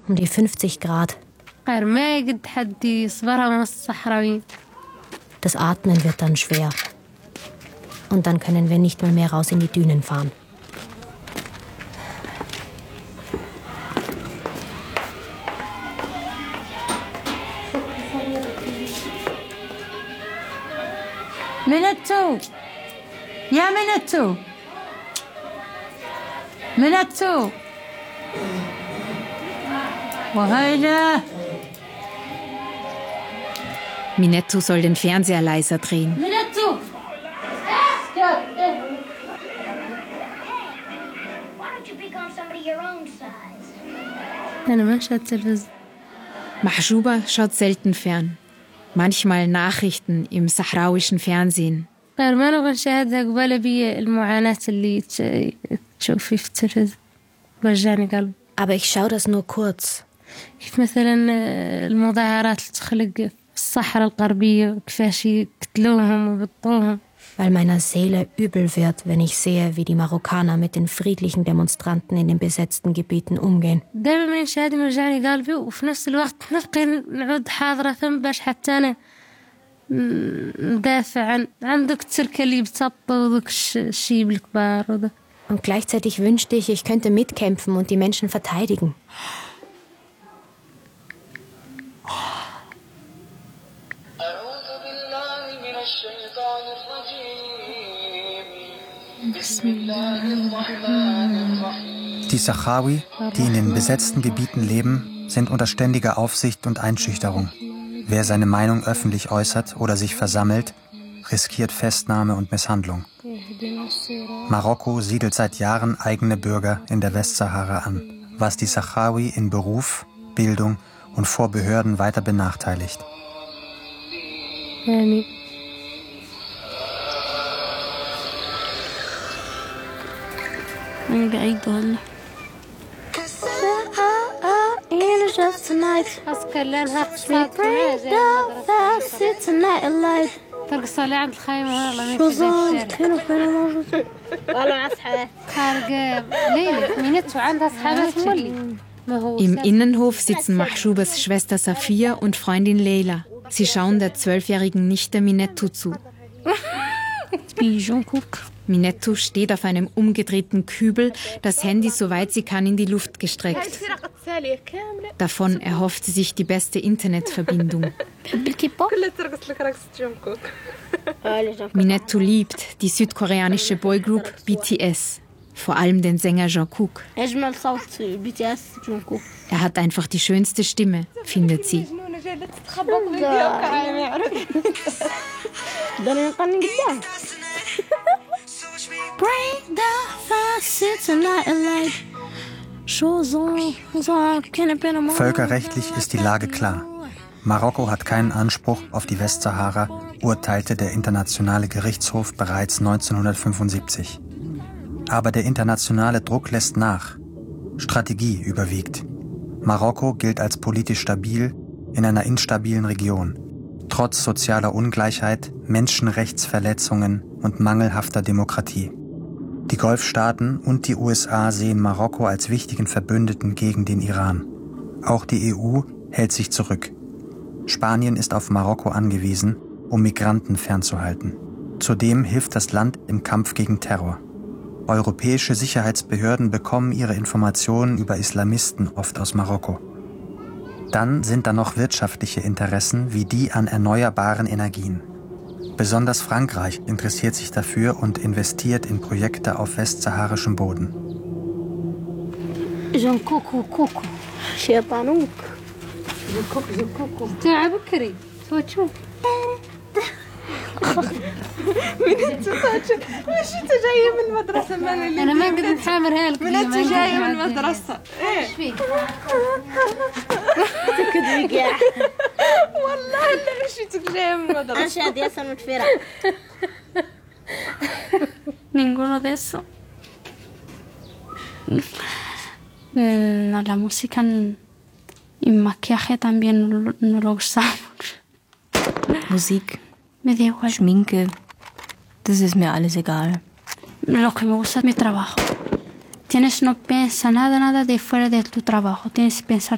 um die 50 Grad. Das Atmen wird dann schwer. Und dann können wir nicht mal mehr raus in die Dünen fahren. Minetto! Ja, Minetto! Minetto! وهيدا Minetto soll den Fernseher leiser drehen. Minetto! Mahjouba schaut selten fern. Manchmal Nachrichten im sahrauischen Fernsehen. Aber ich schaue das nur kurz. Weil meiner Seele übel wird, wenn ich sehe, wie die Marokkaner mit den friedlichen Demonstranten in den besetzten Gebieten umgehen. Und gleichzeitig wünschte ich könnte mitkämpfen und die Menschen verteidigen. Die Sahrawi, die in den besetzten Gebieten leben, sind unter ständiger Aufsicht und Einschüchterung. Wer seine Meinung öffentlich äußert oder sich versammelt, riskiert Festnahme und Misshandlung. Marokko siedelt seit Jahren eigene Bürger in der Westsahara an, was die Sahrawi in Beruf, Bildung und vor Behörden weiter benachteiligt. Im Innenhof sitzen Mahjoubas Schwester Safia und Freundin Leila. Sie schauen der 12-jährigen Nichte Minetto zu. Minetto steht auf einem umgedrehten Kübel, das Handy, soweit sie kann, in die Luft gestreckt. Davon erhofft sie sich die beste Internetverbindung. Minetto liebt die südkoreanische Boygroup BTS, vor allem den Sänger Jungkook. Er hat einfach die schönste Stimme, findet sie. Völkerrechtlich ist die Lage klar. Marokko hat keinen Anspruch auf die Westsahara, urteilte der Internationale Gerichtshof bereits 1975. Aber der internationale Druck lässt nach. Strategie überwiegt. Marokko gilt als politisch stabil in einer instabilen Region. Trotz sozialer Ungleichheit, Menschenrechtsverletzungen und mangelhafter Demokratie. Die Golfstaaten und die USA sehen Marokko als wichtigen Verbündeten gegen den Iran. Auch die EU hält sich zurück. Spanien ist auf Marokko angewiesen, um Migranten fernzuhalten. Zudem hilft das Land im Kampf gegen Terror. Europäische Sicherheitsbehörden bekommen ihre Informationen über Islamisten oft aus Marokko. Dann sind da noch wirtschaftliche Interessen wie die an erneuerbaren Energien. Besonders Frankreich interessiert sich dafür und investiert in Projekte auf westsaharischem Boden. أنا ما قد نحامرها لك بنتي جاية من المدرسة تكذبي يا والله لا مشيتك جاية من المدرسة أنا شادية متفرع ninguno de eso la música y maquillaje también no lo usamos. Musik, Schminke, das ist mir alles egal. Lo que me gusta es mi trabajo. No piensa nada de fuera de tu trabajo. Tienes que pensar